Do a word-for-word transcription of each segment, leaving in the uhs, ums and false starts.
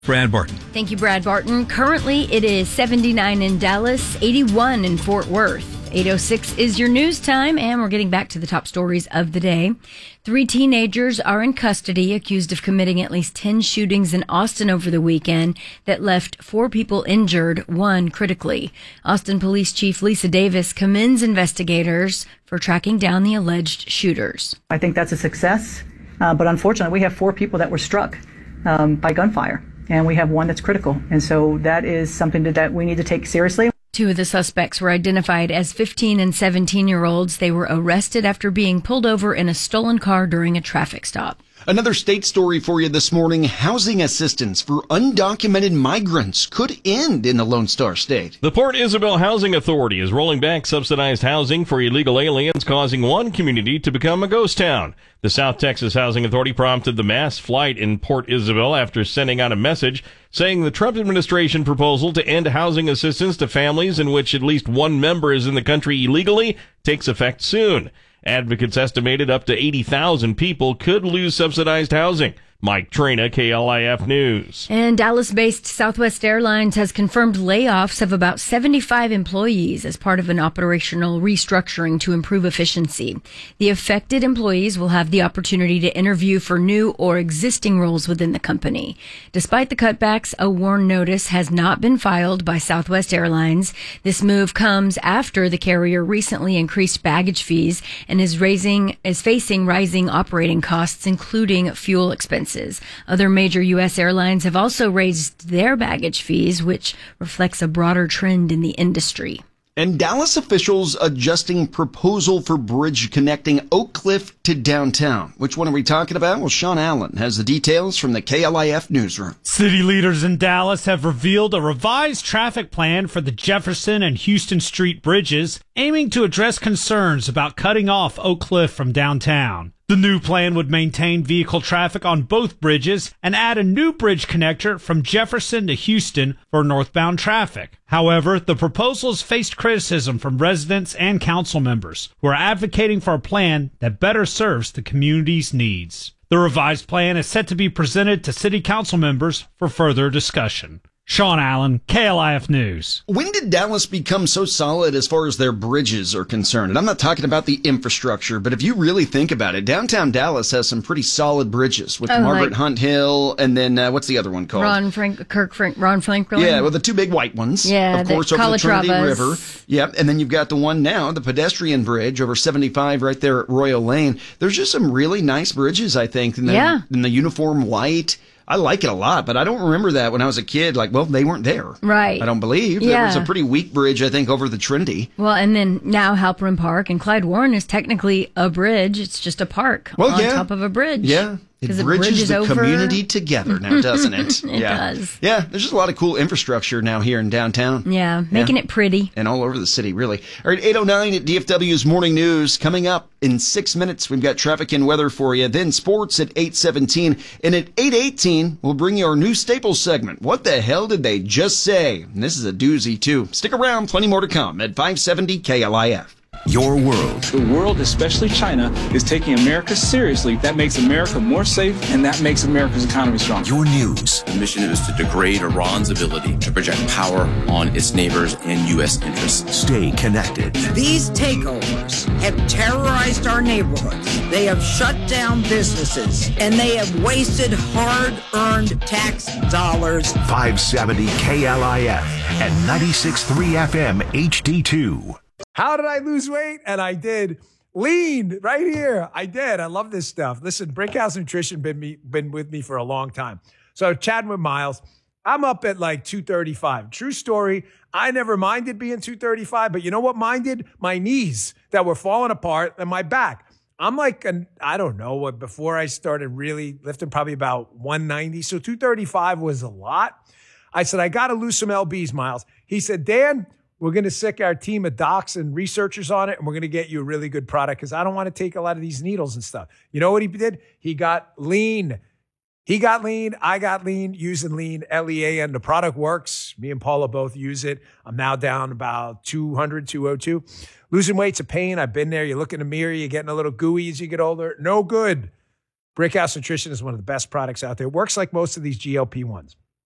Brad Barton. Thank you, Brad Barton. Currently, it is seventy-nine in Dallas, eighty-one in Fort Worth. eight oh six is your news time, and we're getting back to the top stories of the day. Three teenagers are in custody accused of committing at least ten shootings in Austin over the weekend that left four people injured, one critically. Austin Police Chief Lisa Davis commends investigators for tracking down the alleged shooters. I think that's a success, uh, but unfortunately, we have four people that were struck um, by gunfire. And we have one that's critical. And so that is something that, that we need to take seriously. Two of the suspects were identified as fifteen and seventeen-year-olds. They were arrested after being pulled over in a stolen car during a traffic stop. Another state story for you this morning. Housing assistance for undocumented migrants could end in the Lone Star State. The Port Isabel Housing Authority is rolling back subsidized housing for illegal aliens, causing one community to become a ghost town. The South Texas Housing Authority prompted the mass flight in Port Isabel after sending out a message saying the Trump administration proposal to end housing assistance to families in which at least one member is in the country illegally takes effect soon. Advocates estimated up to eighty thousand people could lose subsidized housing. Mike Trina, K L I F News. And Dallas-based Southwest Airlines has confirmed layoffs of about seventy-five employees as part of an operational restructuring to improve efficiency. The affected employees will have the opportunity to interview for new or existing roles within the company. Despite the cutbacks, a WARN notice has not been filed by Southwest Airlines. This move comes after the carrier recently increased baggage fees and is raising is facing rising operating costs, including fuel expenses. Other major U S airlines have also raised their baggage fees, which reflects a broader trend in the industry. And Dallas officials adjusting proposal for bridge connecting Oak Cliff to downtown. Which one are we talking about? Well, Sean Allen has the details from the K L I F newsroom. City leaders in Dallas have revealed a revised traffic plan for the Jefferson and Houston Street bridges, aiming to address concerns about cutting off Oak Cliff from downtown. The new plan would maintain vehicle traffic on both bridges and add a new bridge connector from Jefferson to Houston for northbound traffic. However, the proposals faced criticism from residents and council members who are advocating for a plan that better serves the community's needs. The revised plan is set to be presented to city council members for further discussion. Sean Allen, K L I F News. When did Dallas become so solid as far as their bridges are concerned? And I'm not talking about the infrastructure, but if you really think about it, downtown Dallas has some pretty solid bridges with Oh, Margaret like- Hunt Hill, and then uh, what's the other one called? Ron Frank, Kirk Frank, Ron Franklin. Yeah, well, the two big white ones. Yeah, of the course, over the Trinity Calatravas. River. Yep, and then you've got the one now, the pedestrian bridge over seventy-five right there at Royal Lane. There's just some really nice bridges, I think, in the, Yeah. in the uniform white. I like it a lot, but I don't remember that when I was a kid. Like, well, they weren't there. Right. I don't believe. There Yeah. was a pretty weak bridge, I think, over the Trinity. Well, and then now Halperin Park and Clyde Warren is technically a bridge. It's just a park Well, on yeah. top of a bridge. Yeah. It 'Cause the bridges bridge is the over. community together now, doesn't it? It yeah. does. Yeah, there's just a lot of cool infrastructure now here in downtown. Yeah, making Yeah. it pretty. And all over the city, really. All right, eight oh nine at D F W's Morning News. Coming up in six minutes, we've got traffic and weather for you. Then sports at eight seventeen. And at eight eighteen, we'll bring you our new Staples segment. What the hell did they just say? And this is a doozy, too. Stick around. Plenty more to come at five seventy K L I F. Your world. The world, especially China, is taking America seriously. That makes America more safe, and that makes America's economy stronger. Your news. The mission is to degrade Iran's ability to project power on its neighbors and U S interests. Stay connected. These takeovers have terrorized our neighborhoods. They have shut down businesses, and they have wasted hard-earned tax dollars. five seventy K L I F and ninety-six point three F M H D two. How did I lose weight? And I did. Lean right here. I did. I love this stuff. Listen, Brickhouse Nutrition been me been with me for a long time. So chatting with Miles, I'm up at like two thirty-five. True story. I never minded being two thirty-five, but you know what minded? My knees that were falling apart and my back. I'm like, an, I don't know what, before I started really lifting, probably about one ninety. So two thirty-five was a lot. I said, I got to lose some L Bs, Miles. He said, Dan, we're going to sick our team of docs and researchers on it, and we're going to get you a really good product because I don't want to take a lot of these needles and stuff. You know what he did? He got lean. He got lean. I got lean using lean, L E A N. The product works. Me and Paula both use it. I'm now down about two hundred, two oh two. Losing weight's a pain. I've been there. You look in the mirror. You're getting a little gooey as you get older. No good. Brickhouse Nutrition is one of the best products out there. It works like most of these G L P ones.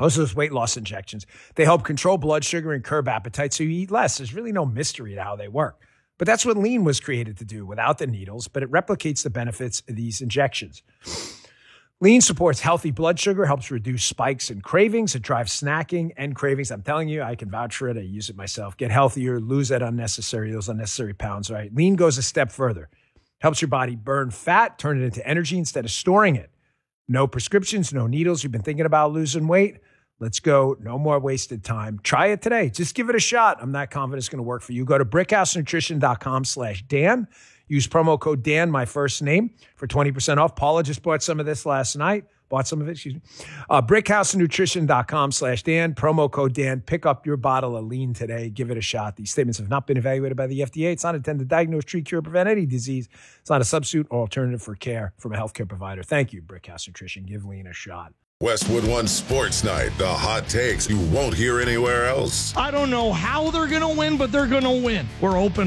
Those are those weight loss injections. They help control blood sugar and curb appetite, so you eat less. There's really no mystery to how they work. But that's what Lean was created to do without the needles, but it replicates the benefits of these injections. Lean supports healthy blood sugar, helps reduce spikes and cravings. It drives snacking and cravings. I'm telling you, I can vouch for it. I use it myself. Get healthier, lose that unnecessary, those unnecessary pounds, right? Lean goes a step further. Helps your body burn fat, turn it into energy instead of storing it. No prescriptions, no needles. You've been thinking about losing weight? Let's go. No more wasted time. Try it today. Just give it a shot. I'm not confident it's going to work for you. Go to brickhousenutrition.com slash Dan. Use promo code Dan, my first name, for twenty percent off. Paula just bought some of this last night. Bought some of it, excuse me. Uh, brickhousenutrition.com slash Dan. Promo code Dan. Pick up your bottle of Lean today. Give it a shot. These statements have not been evaluated by the F D A. It's not intended to diagnose, treat, cure, prevent any disease. It's not a substitute or alternative for care from a healthcare provider. Thank you, Brickhouse Nutrition. Give Lean a shot. Westwood One Sports Night, the hot takes you won't hear anywhere else. I don't know how they're going to win, but they're going to win. We're open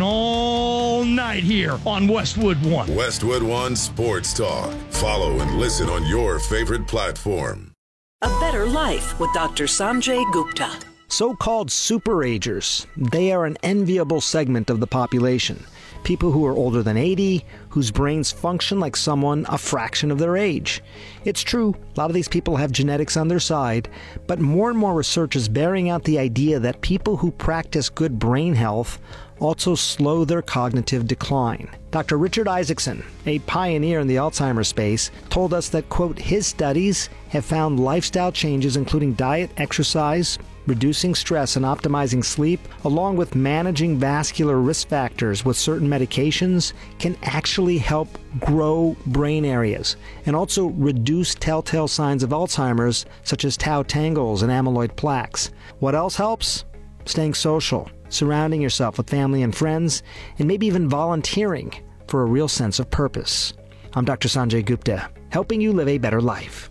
all night here on Westwood One. Westwood One Sports Talk. Follow and listen on your favorite platform. A Better Life with Doctor Sanjay Gupta. So-called superagers. They are an enviable segment of the population. People who are older than eighty, whose brains function like someone a fraction of their age. It's true, a lot of these people have genetics on their side, but more and more research is bearing out the idea that people who practice good brain health also slow their cognitive decline. Doctor Richard Isaacson, a pioneer in the Alzheimer's space, told us that, quote, his studies have found lifestyle changes including diet, exercise, reducing stress and optimizing sleep, along with managing vascular risk factors with certain medications, can actually help grow brain areas and also reduce telltale signs of Alzheimer's, such as tau tangles and amyloid plaques. What else helps? Staying social, surrounding yourself with family and friends, and maybe even volunteering for a real sense of purpose. I'm Doctor Sanjay Gupta, helping you live a better life.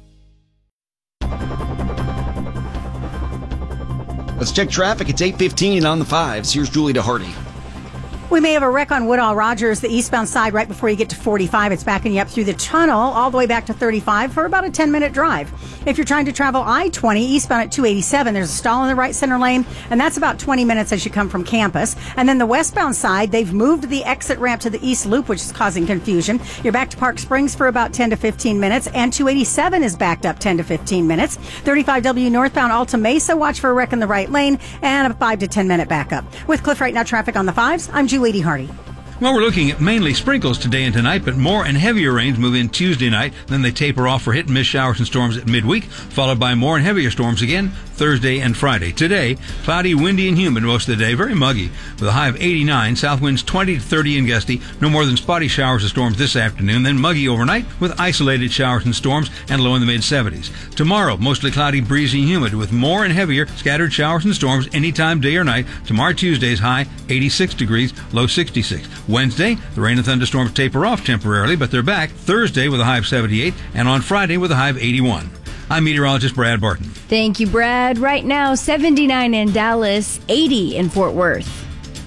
Let's check traffic. It's eight fifteen on the fives. Here's Julie DeHardy. We may have a wreck on Woodall Rogers, the eastbound side, right before you get to forty-five. It's backing you up through the tunnel all the way back to thirty-five for about a ten-minute drive. If you're trying to travel I twenty eastbound at two eighty-seven, there's a stall in the right center lane, and that's about twenty minutes as you come from campus. And then the westbound side, they've moved the exit ramp to the east loop, which is causing confusion. You're back to Park Springs for about ten to fifteen minutes, and two eighty-seven is backed up ten to fifteen minutes. thirty-five W northbound Alta Mesa, watch for a wreck in the right lane, and a five to ten minute backup. With Cliff Right Now traffic on the fives, I'm Julie DeHardy. Well, we're looking at mainly sprinkles today and tonight, but more and heavier rains move in Tuesday night. Then they taper off for hit and miss showers and storms at midweek, followed by more and heavier storms again Thursday and Friday. Today, cloudy, windy, and humid most of the day, very muggy, with a high of eighty-nine, south winds twenty to thirty and gusty, no more than spotty showers and storms this afternoon, then muggy overnight with isolated showers and storms and low in the mid-seventies. Tomorrow, mostly cloudy, breezy, and humid, with more and heavier scattered showers and storms anytime, day or night. Tomorrow, Tuesday's high eighty-six degrees, low sixty-six. Wednesday, the rain and thunderstorms taper off temporarily, but they're back Thursday with a high of seventy-eight, and on Friday with a high of eighty-one. I'm meteorologist Brad Barton. Thank you, Brad. Right now, seventy-nine in Dallas, eighty in Fort Worth.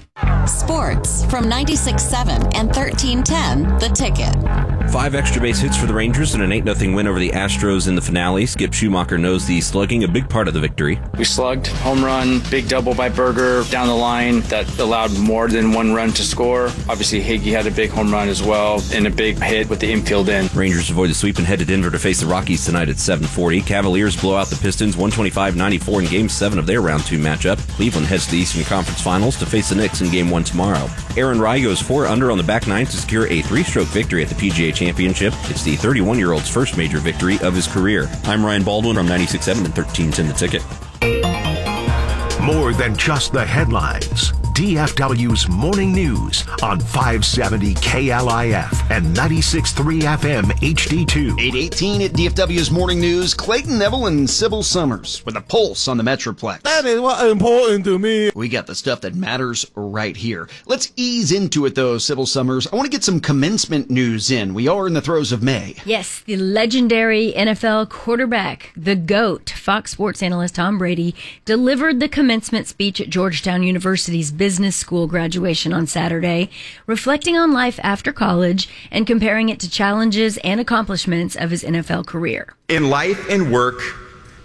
Sports from ninety-six point seven and thirteen ten, The Ticket. Five extra base hits for the Rangers and an eight nothing win over the Astros in the finale. Skip Schumacher knows the slugging a big part of the victory. We slugged, home run, big double by Berger down the line that allowed more than one run to score. Obviously, Higgy had a big home run as well and a big hit with the infield in. Rangers avoid the sweep and head to Denver to face the Rockies tonight at seven forty. Cavaliers blow out the Pistons one twenty-five ninety-four in Game seven of their Round two matchup. Cleveland heads to the Eastern Conference Finals to face the Knicks in Game one tomorrow. Aaron Rai goes four under on the back nine to secure a three-stroke victory at the P G A Championship. It's the thirty-one-year-old's first major victory of his career. I'm Ryan Baldwin from ninety-six point seven and thirteen ten The Ticket. More than just the headlines. D F W's Morning News on five seventy K L I F and ninety-six point three F M H D two. eight eighteen at D F W's Morning News. Clayton Neville and Sybil Summers with a pulse on the Metroplex. That is what's important to me. We got the stuff that matters right here. Let's ease into it, though, Sybil Summers. I want to get some commencement news in. We are in the throes of May. Yes, the legendary N F L quarterback, the GOAT, Fox Sports analyst Tom Brady, delivered the commencement speech at Georgetown University's business school graduation on Saturday, reflecting on life after college and comparing it to challenges and accomplishments of his N F L career. In life and work,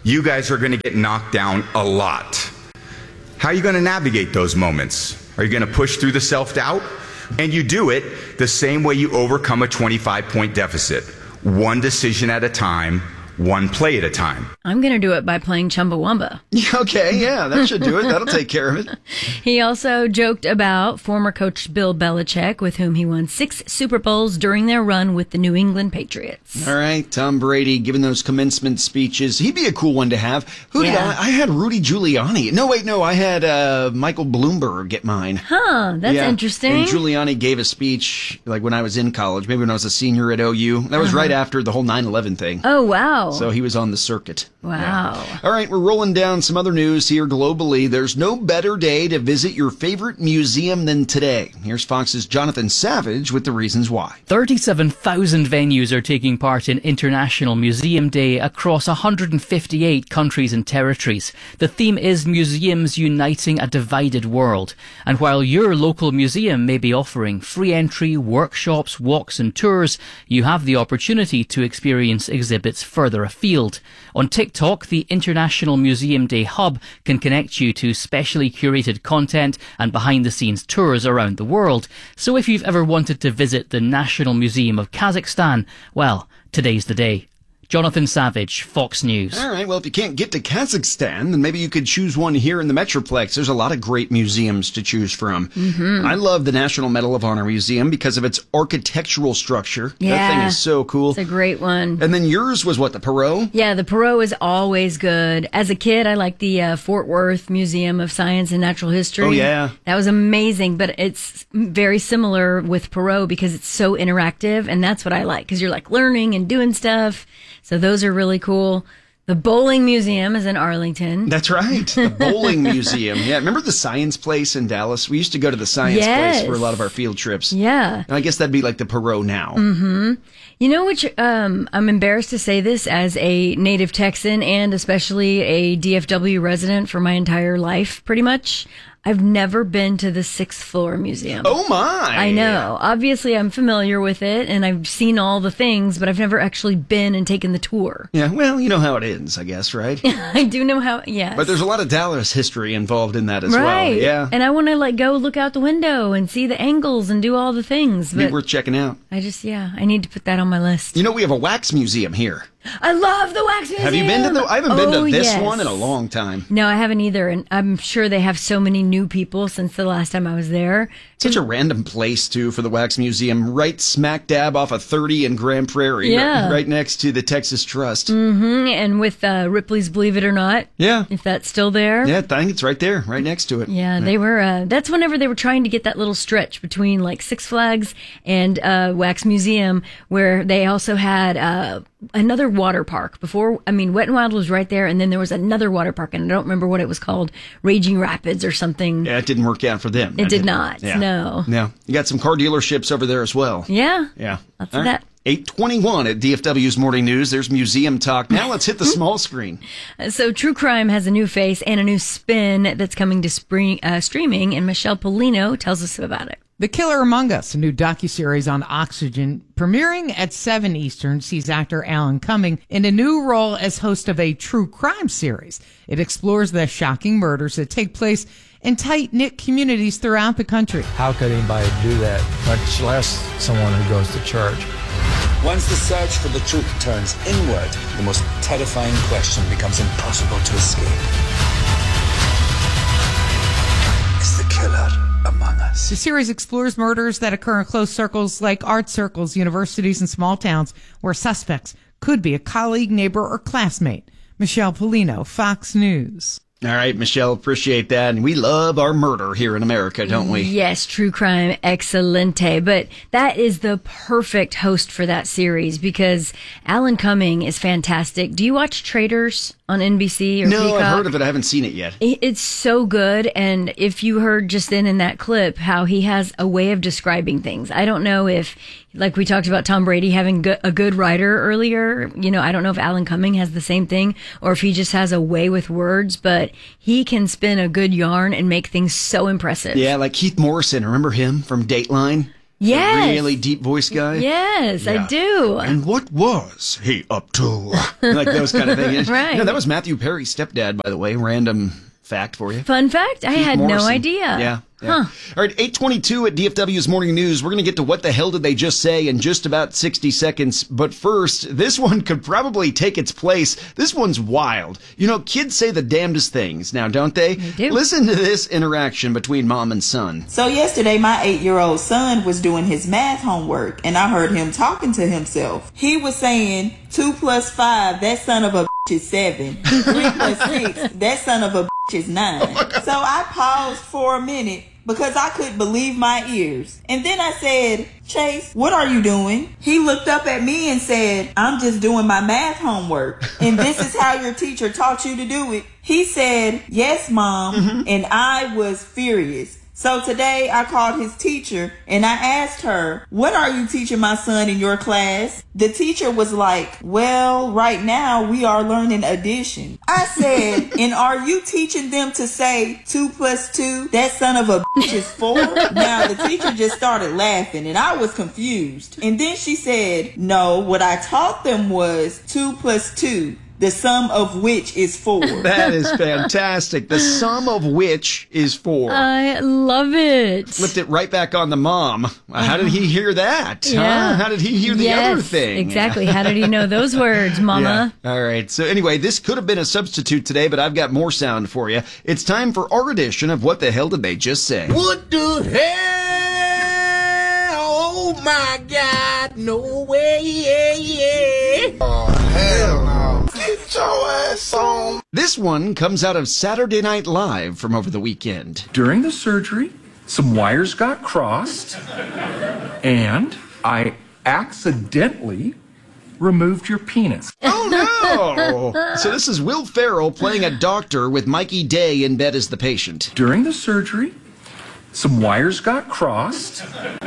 you guys are going to get knocked down a lot. How are you going to navigate those moments? Are you going to push through the self-doubt? And you do it the same way you overcome a twenty-five point deficit. One decision at a time, one play at a time. I'm going to do it by playing Chumbawamba. Okay, yeah, that should do it. That'll take care of it. He also joked about former coach Bill Belichick, with whom he won six Super Bowls during their run with the New England Patriots. All right, Tom Brady giving those commencement speeches. He'd be a cool one to have. Who did Yeah. I? I had Rudy Giuliani. No, wait, no, I had uh, Michael Bloomberg get mine. Huh, that's Yeah, interesting. And Giuliani gave a speech like when I was in college, maybe when I was a senior at O U. That was Uh-huh. right after the whole nine eleven thing. Oh, wow. So he was on the circuit. Wow. All right, we're rolling down some other news here globally. There's no better day to visit your favorite museum than today. Here's Fox's Jonathan Savage with the reasons why. thirty-seven thousand venues are taking part in International Museum Day across one hundred fifty-eight countries and territories. The theme is Museums Uniting a Divided World. And while your local museum may be offering free entry, workshops, walks and tours, you have the opportunity to experience exhibits further afield. On TikTok, the International Museum Day Hub can connect you to specially curated content and behind-the-scenes tours around the world. So if you've ever wanted to visit the National Museum of Kazakhstan, well, today's the day. Jonathan Savage, Fox News. All right, well, if you can't get to Kazakhstan, then maybe you could choose one here in the Metroplex. There's a lot of great museums to choose from. Mm-hmm. I love the National Medal of Honor Museum because of its architectural structure. Yeah. That thing is so cool. It's a great one. And then yours was what, the Perot? Yeah, the Perot is always good. As a kid, I liked the uh, Fort Worth Museum of Science and Natural History. Oh, yeah. That was amazing, but it's very similar with Perot because it's so interactive, and that's what I like, because you're like learning and doing stuff. So those are really cool. The Bowling Museum is in Arlington. That's right. The Bowling Museum. Yeah, remember the Science Place in Dallas? We used to go to the Science Yes. Place for a lot of our field trips. Yeah. And I guess that'd be like the Perot now. Mm-hmm. You know, which um, I'm embarrassed to say this as a native Texan and especially a D F W resident for my entire life, pretty much. I've never been to the sixth floor museum. Oh my! I know. Obviously, I'm familiar with it and I've seen all the things, but I've never actually been and taken the tour. Yeah, well, you know how it ends, I guess, right? I do know how, yes. But there's a lot of Dallas history involved in that as right. well. Yeah. And I want to like go look out the window and see the angles and do all the things. Be But worth checking out. I just, yeah, I need to put that on my list. You know, we have a wax museum here. I love the wax museum. Have you been to the? I haven't been Oh, to this yes. one in a long time. No, I haven't either, and I'm sure they have so many new people since the last time I was there. Such a random place too for the wax museum, right smack dab off of thirty in Grand Prairie, Yeah. right, right next to the Texas Trust. Mm-hmm. And with uh, Ripley's Believe It or Not, Yeah, if that's still there. yeah, I think it's right there, right next to it. Yeah, they were. Uh, that's whenever they were trying to get that little stretch between like Six Flags and uh, Wax Museum, where they also had uh, another water park. Before, I mean, Wet n Wild was right there, and then there was another water park, and I don't remember what it was called, Raging Rapids or something. Yeah, it didn't work out for them. It I did didn't. not. Yeah. No. Yeah, you got some car dealerships over there as well. Yeah. Yeah. Lots All of right. that. eight twenty-one at D F W's Morning News. There's museum talk. Now let's hit the small screen. So True Crime has a new face and a new spin that's coming to spring, uh, streaming, and Michelle Polino tells us about it. The Killer Among Us, a new docuseries on Oxygen, premiering at seven Eastern, sees actor Alan Cumming in a new role as host of a true crime series. It explores the shocking murders that take place in tight-knit communities throughout the country. How could anybody do that, much less someone who goes to church? Once the search for the truth turns inward, the most terrifying question becomes impossible to escape. Is the killer among us? The series explores murders that occur in close circles like art circles, universities, and small towns where suspects could be a colleague, neighbor, or classmate. Michelle Polino, Fox News. All right, Michelle, appreciate that. And we love our murder here in America, don't we? Yes, True Crime, excelente. But that is the perfect host for that series because Alan Cumming is fantastic. Do you watch Traitors on N B C or No, Peacock? I've heard of it. I haven't seen it yet. It's so good. And if you heard just then in that clip how he has a way of describing things, I don't know if, like we talked about Tom Brady having go- a good writer earlier, you know, I don't know if Alan Cumming has the same thing or if he just has a way with words, but he can spin a good yarn and make things so impressive. Yeah, like Keith Morrison. Remember him from Dateline? Yes. The really deep voice guy? Yes, Yeah. I do. And what was he up to? Like those kind of things. Right. No, that was Matthew Perry's stepdad, by the way. Random fact for you. Fun fact, I Keith had no Morrison. idea. Yeah. yeah. Huh. All right, eight twenty-two at D F W's Morning News. We're going to get to what the hell did they just say in just about sixty seconds. But first, this one could probably take its place. This one's wild. You know, kids say the damnedest things now, don't they? They do. Listen to this interaction between mom and son. So yesterday, my eight-year-old son was doing his math homework, and I heard him talking to himself. He was saying, two plus five, that son of a bitch is seven. Three plus six, that son of a bitch is nine. So I paused for a minute because I couldn't believe my ears. And then I said, Chase, what are you doing? He looked up at me and said, I'm just doing my math homework. And this is how your teacher taught you to do it. He said, yes, Mom. Mm-hmm. And I was furious. So today I called his teacher and I asked her, what are you teaching my son in your class? The teacher was like, well, right now we are learning addition. I said, and are you teaching them to say two plus two, that son of a bitch is four? Now the teacher just started laughing and I was confused. And then she said, no, what I taught them was two plus two, the sum of which is four. That is fantastic. The sum of which is four. I love it. Flipped it right back on the mom. How did he hear that? Yeah. Huh? How did he hear the yes, other thing? Exactly. How did he know those words, Mama? Yeah. All right. So anyway, this could have been a substitute today, but I've got more sound for you. It's time for our edition of What the Hell Did They Just Say? What the hell? Oh my God, no way, yeah, yeah. Oh, hell no. Get your ass on. This one comes out of Saturday Night Live from over the weekend. During the surgery, some wires got crossed, and I accidentally removed your penis. Oh, no! So this is Will Ferrell playing a doctor with Mikey Day in bed as the patient. During the surgery, some wires got crossed,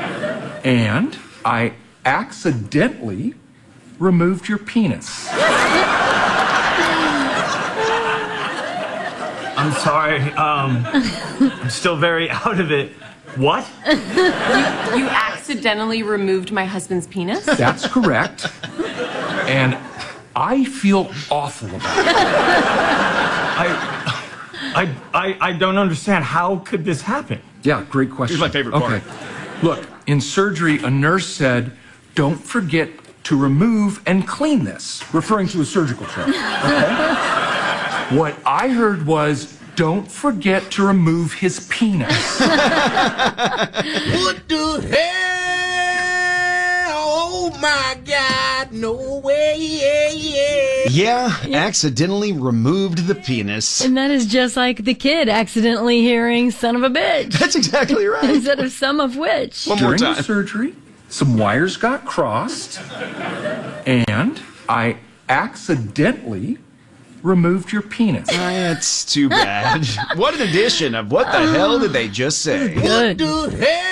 and I accidentally removed your penis. I'm sorry. Um, I'm still very out of it. What? You, you accidentally removed my husband's penis? That's correct. And I feel awful about it. I, I, I, I don't understand. How could this happen? Yeah, great question. Here's my favorite part. Okay. Look, in surgery, a nurse said, don't forget to remove and clean this, referring to a surgical tray. Okay? What I heard was, don't forget to remove his penis. What the hell? Oh my God, no way, yeah, yeah. Yeah, accidentally removed the penis. And that is just like the kid accidentally hearing son of a bitch. That's exactly right. Instead of some of which. One During more time. the surgery, some wires got crossed, and I accidentally removed your penis. That's too bad. What an addition of what the hell did they just say? What the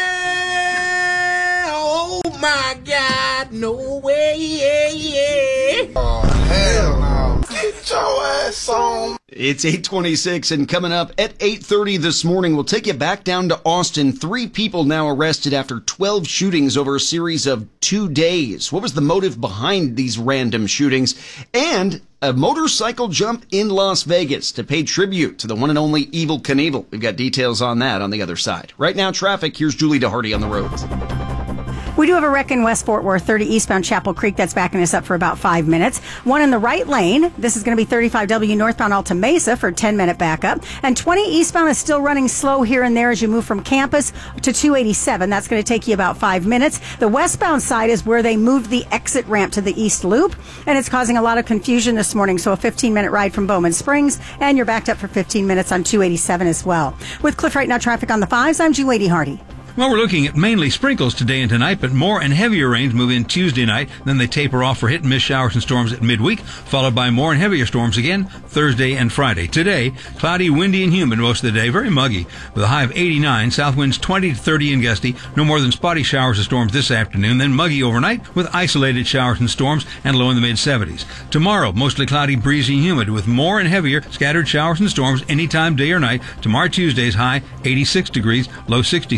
hell? Oh my God, no way, yeah, yeah. Oh, hell no. Get your ass on. It's eight twenty-six, and coming up at eight thirty this morning, we'll take you back down to Austin. Three people now arrested after twelve shootings over a series of two days. What was the motive behind these random shootings? And a motorcycle jump in Las Vegas to pay tribute to the one and only Evel Knievel. We've got details on that on the other side. Right now, traffic. Here's Julie DeHardy on the roads. We do have a wreck in West Fort Worth, thirty eastbound Chapel Creek. That's backing us up for about five minutes. One in the right lane. This is going to be thirty-five W northbound Alta Mesa for a ten minute backup. And twenty eastbound is still running slow here and there as you move from campus to two eighty-seven. That's going to take you about five minutes. The westbound side is where they moved the exit ramp to the east loop, and it's causing a lot of confusion this morning. So a fifteen minute ride from Bowman Springs, and you're backed up for fifteen minutes on two eighty-seven as well. With Cliff Right Now traffic on the fives, I'm Julie DeHardy. Well, we're looking at mainly sprinkles today and tonight, but more and heavier rains move in Tuesday night. Then they taper off for hit and miss showers and storms at midweek, followed by more and heavier storms again Thursday and Friday. Today, cloudy, windy, and humid most of the day, very muggy, with a high of eighty-nine, south winds twenty to thirty and gusty, no more than spotty showers and storms this afternoon, then muggy overnight with isolated showers and storms and low in the mid-seventies. Tomorrow, mostly cloudy, breezy, and humid, with more and heavier scattered showers and storms anytime, day or night. Tomorrow, Tuesday's high eighty-six degrees, low sixty-six.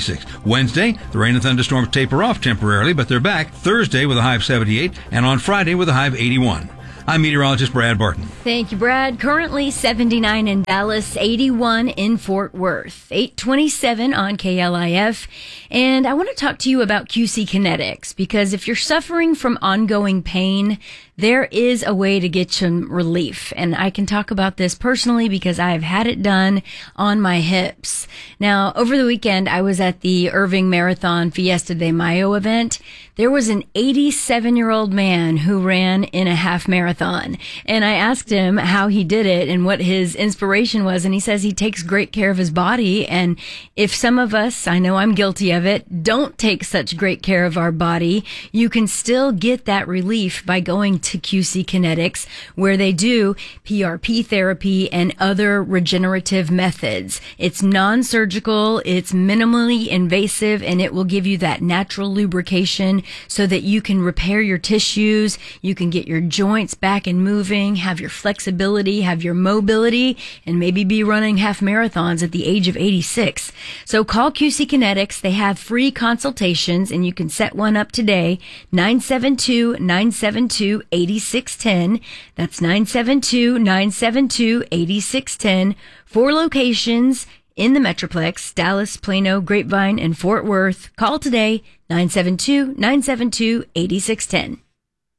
Wednesday, the rain and thunderstorms taper off temporarily, but they're back Thursday with a high of seventy-eight and on Friday with a high of eighty-one. I'm meteorologist Brad Barton. Thank you, Brad. Currently seventy-nine in Dallas, eighty-one in Fort Worth, eight twenty-seven on K L I F. And I want to talk to you about Q C Kinetics, because if you're suffering from ongoing pain, there is a way to get some relief. And I can talk about this personally because I've had it done on my hips. Now, over the weekend, I was at the Irving Marathon Fiesta de Mayo event. There was an eighty-seven-year-old man who ran in a half marathon. And I asked him how he did it and what his inspiration was. And he says he takes great care of his body. And if some of us, I know I'm guilty of it, don't take such great care of our body, you can still get that relief by going to Q C Kinetics, where they do P R P therapy and other regenerative methods. It's non-surgical, it's minimally invasive, and it will give you that natural lubrication so that you can repair your tissues, you can get your joints back and moving, have your flexibility, have your mobility, and maybe be running half marathons at the age of eighty-six. So call Q C Kinetics. They have free consultations, and you can set one up today. nine seven two, nine seven two, eight six one zero. That's nine seven two, nine seven two, eight six one zero. Four locations in the Metroplex: Dallas, Plano, Grapevine, and Fort Worth. Call today, nine seven two, nine seven two, eight six one zero.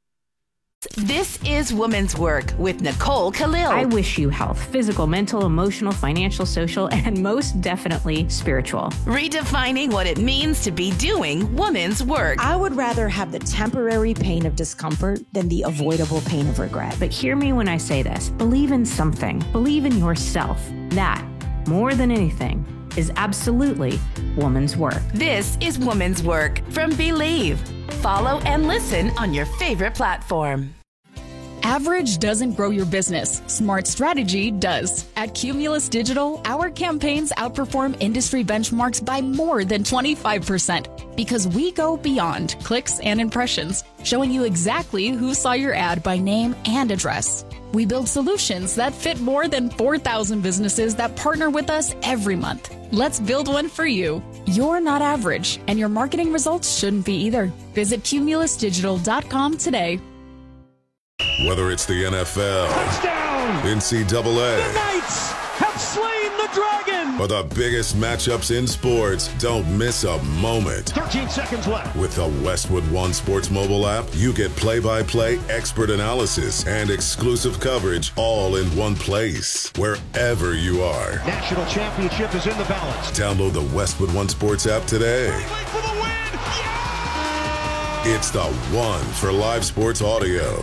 This is Woman's Work with Nicole Khalil. I wish you health, physical, mental, emotional, financial, social, and most definitely spiritual. Redefining what it means to be doing woman's work. I would rather have the temporary pain of discomfort than the avoidable pain of regret. But hear me when I say this. Believe in something. Believe in yourself. That, more than anything, is absolutely woman's work. This is Woman's Work from Believe. Follow and listen on your favorite platform. Average doesn't grow your business. Smart strategy does. At Cumulus Digital, our campaigns outperform industry benchmarks by more than twenty-five percent because we go beyond clicks and impressions, showing you exactly who saw your ad by name and address. We build solutions that fit more than four thousand businesses that partner with us every month. Let's build one for you. You're not average, and your marketing results shouldn't be either. Visit cumulus digital dot com today. Whether it's the N F L, touchdown, N C double A, the Knights have slain the dragon, or the biggest matchups in sports, don't miss a moment. thirteen seconds left. With the Westwood One Sports mobile app, you get play-by-play, expert analysis, and exclusive coverage all in one place, wherever you are. National championship is in the balance. Download the Westwood One Sports app today. For the win. Yeah! It's the one for live sports audio.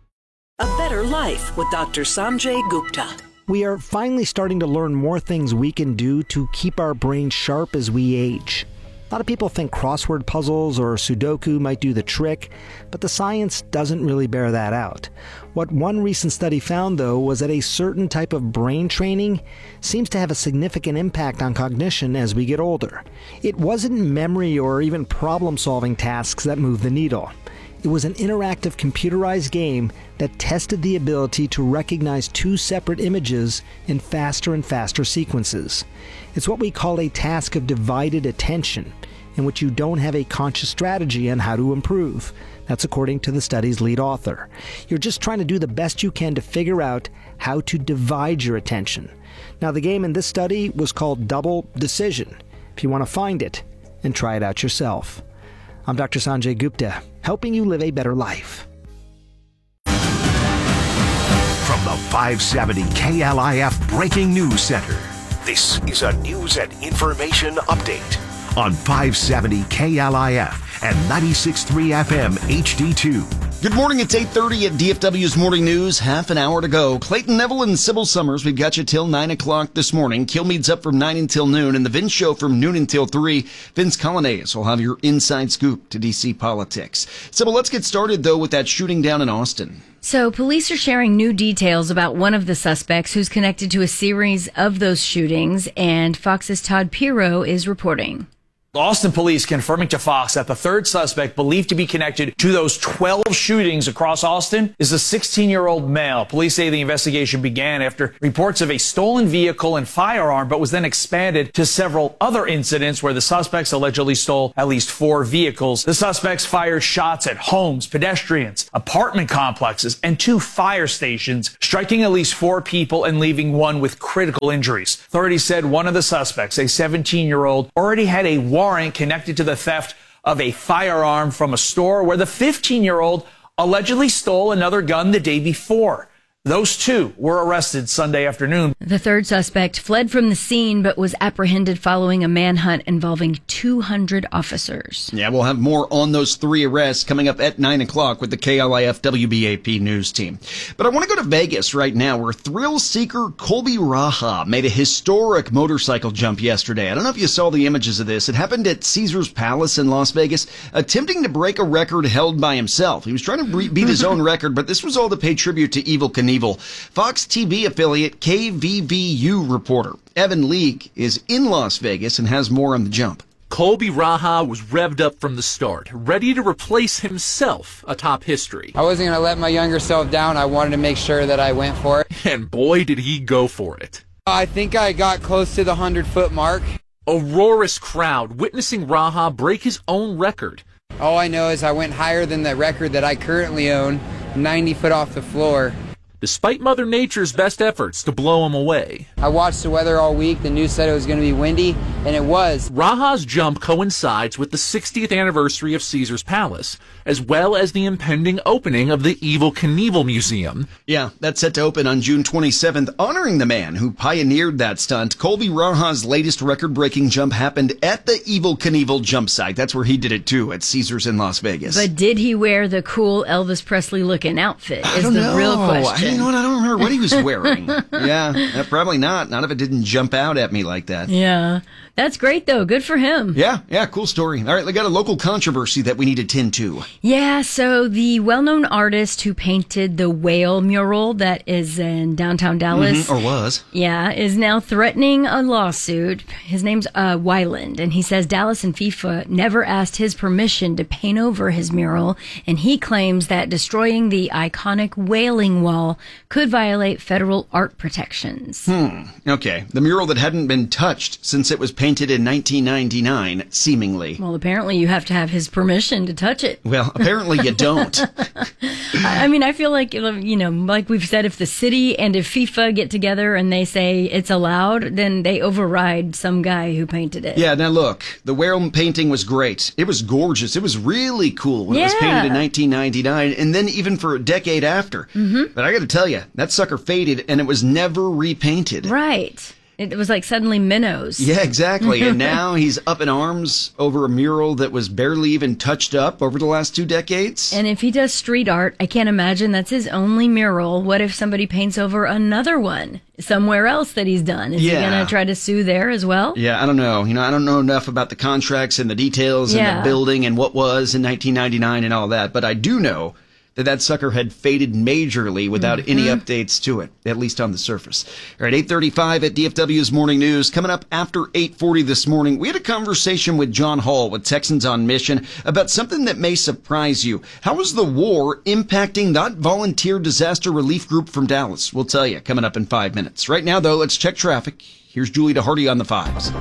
A Better Life with Doctor Sanjay Gupta. We are finally starting to learn more things we can do to keep our brains sharp as we age. A lot of people think crossword puzzles or Sudoku might do the trick, but the science doesn't really bear that out. What one recent study found, though, was that a certain type of brain training seems to have a significant impact on cognition as we get older. It wasn't memory or even problem-solving tasks that moved the needle. It was an interactive computerized game that tested the ability to recognize two separate images in faster and faster sequences. It's what we call a task of divided attention, in which you don't have a conscious strategy on how to improve. That's according to the study's lead author. You're just trying to do the best you can to figure out how to divide your attention. Now, the game in this study was called Double Decision. If you want to find it and try it out yourself. I'm Doctor Sanjay Gupta, helping you live a better life. From the five seventy K L I F Breaking News Center, this is a news and information update on five seventy K L I F and ninety-six point three F M H D two. Good morning. It's eight thirty at D F W's Morning News. Half an hour to go. Clayton Neville and Sybil Summers, we've got you till nine o'clock this morning. Kilmeade's up from nine until noon, and the Vince Show from noon until three. Vince Colonnese will have your inside scoop to D C politics. Sybil, let's get started, though, with that shooting down in Austin. So police are sharing new details about one of the suspects who's connected to a series of those shootings, and Fox's Todd Pirro is reporting. Austin police confirming to Fox that the third suspect believed to be connected to those twelve shootings across Austin is a sixteen-year-old male. Police say the investigation began after reports of a stolen vehicle and firearm, but was then expanded to several other incidents where the suspects allegedly stole at least four vehicles. The suspects fired shots at homes, pedestrians, apartment complexes, and two fire stations, striking at least four people and leaving one with critical injuries. Authorities said one of the suspects, a seventeen-year-old, already had a warrant connected to the theft of a firearm from a store where the fifteen-year-old allegedly stole another gun the day before. Those two were arrested Sunday afternoon. The third suspect fled from the scene but was apprehended following a manhunt involving two hundred officers. Yeah, we'll have more on those three arrests coming up at nine o'clock with the K L I F W B A P news team. But I want to go to Vegas right now, where thrill seeker Colby Raha made a historic motorcycle jump yesterday. I don't know if you saw the images of this. It happened at Caesars Palace in Las Vegas, attempting to break a record held by himself. He was trying to beat his own record, but this was all to pay tribute to Evel Knievel. Fox T V affiliate K V V U reporter Evan Leake is in Las Vegas and has more on the jump. Colby Raha was revved up from the start, ready to replace himself atop history. I wasn't going to let my younger self down. I wanted to make sure that I went for it. And boy, did he go for it. I think I got close to the hundred-foot mark. A roarous crowd witnessing Raha break his own record. All I know is I went higher than the record that I currently own, ninety foot off the floor. Despite Mother Nature's best efforts to blow him away. I watched the weather all week. The news said it was going to be windy, and it was. Raha's jump coincides with the sixtieth anniversary of Caesars Palace, as well as the impending opening of the Evel Knievel Museum. Yeah, that's set to open on June twenty-seventh, honoring the man who pioneered that stunt. Colby Raha's latest record-breaking jump happened at the Evel Knievel jump site. That's where he did it, too, at Caesars in Las Vegas. But did he wear the cool Elvis Presley-looking outfit is the know. real question. You know what? I don't remember what he was wearing. yeah, uh, probably not. Not if it didn't jump out at me like that. Yeah. That's great, though. Good for him. Yeah, yeah, cool story. All right, we got a local controversy that we need to tend to. Yeah, so the well-known artist who painted the whale mural that is in downtown Dallas. Mm-hmm, or was. Yeah, is now threatening a lawsuit. His name's uh, Weiland, and he says Dallas and FIFA never asked his permission to paint over his mural, and he claims that destroying the iconic whaling wall could violate federal art protections. Hmm, okay. The mural that hadn't been touched since it was painted in nineteen ninety-nine, seemingly. Well, apparently you have to have his permission to touch it. Well, apparently you don't. I mean, I feel like, you know, like we've said, if the city and if FIFA get together and they say it's allowed, then they override some guy who painted it. Yeah, now look, the whale painting was great. It was gorgeous. It was really cool when yeah. it was painted in nineteen ninety-nine, and then even for a decade after. Mm-hmm. But I got to tell you, that sucker faded, and it was never repainted. Right. It was like suddenly minnows. Yeah, exactly. And now he's up in arms over a mural that was barely even touched up over the last two decades. And if he does street art, I can't imagine that's his only mural. What if somebody paints over another one somewhere else that he's done? Is yeah. he going to try to sue there as well? Yeah, I don't know. You know, I don't know enough about the contracts and the details yeah. and the building and what was in nineteen ninety-nine and all that. But I do know that that sucker had faded majorly without mm-hmm. any updates to it, at least on the surface. All right, eight thirty-five at D F W's Morning News. Coming up after eight forty this morning, we had a conversation with John Hall with Texans on Mission about something that may surprise you. How is the war impacting that volunteer disaster relief group from Dallas? We'll tell you coming up in five minutes. Right now, though, let's check traffic. Here's Julie DeHardy on the fives.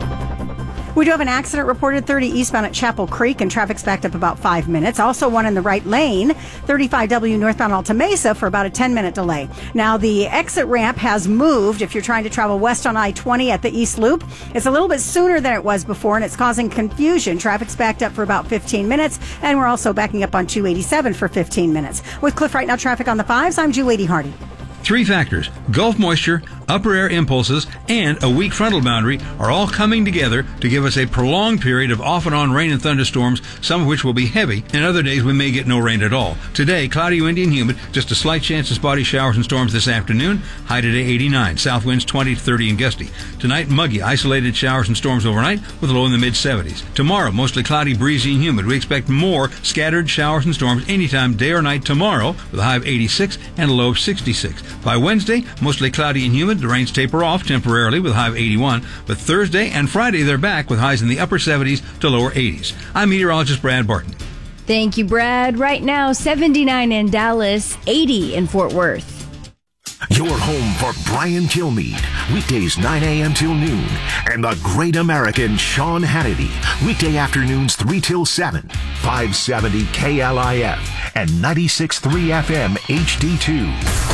We do have an accident reported thirty eastbound at Chapel Creek, and traffic's backed up about five minutes. Also one in the right lane, thirty-five W northbound Alta Mesa for about a ten-minute delay. Now, the exit ramp has moved if you're trying to travel west on I twenty at the East Loop. It's a little bit sooner than it was before, and it's causing confusion. Traffic's backed up for about fifteen minutes, and we're also backing up on two eighty-seven for fifteen minutes. With Cliff Right Now traffic on the fives, I'm Julie Hardy. Three factors, Gulf moisture, upper air impulses, and a weak frontal boundary are all coming together to give us a prolonged period of off and on rain and thunderstorms, some of which will be heavy, and other days we may get no rain at all. Today, cloudy, windy, and humid, just a slight chance of spotty showers and storms this afternoon, high today eighty-nine, south winds twenty to thirty and gusty. Tonight, muggy, isolated showers and storms overnight with a low in the mid seventies. Tomorrow, mostly cloudy, breezy, and humid. We expect more scattered showers and storms anytime, day or night tomorrow, with a high of eighty-six and a low of sixty-six. By Wednesday, mostly cloudy and humid, The rains taper off temporarily with a high of eighty-one, but Thursday and Friday they're back with highs in the upper seventies to lower eighties. I'm meteorologist Brad Barton. Thank you, Brad. Right now, seventy-nine in Dallas, eighty in Fort Worth. Your home for Brian Kilmeade, weekdays nine a.m. till noon, and the great American Sean Hannity, weekday afternoons three till seven, five seventy K L I F and ninety-six point three F M H D two.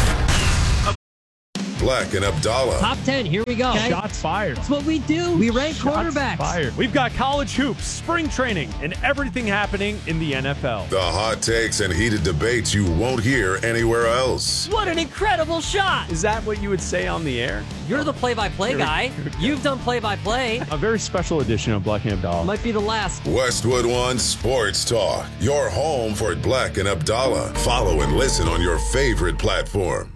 Black and Abdallah. Top ten, here we go. Okay. Shots fired. That's what we do. We rank Shots quarterbacks. Fired. We've got college hoops, spring training, and everything happening in the N F L. The hot takes and heated debates you won't hear anywhere else. What an incredible shot. Is that what you would say on the air? You're the play-by-play guy. You've done play-by-play. A very special edition of Black and Abdallah. Might be the last. Westwood One Sports Talk. Your home for Black and Abdallah. Follow and listen on your favorite platform.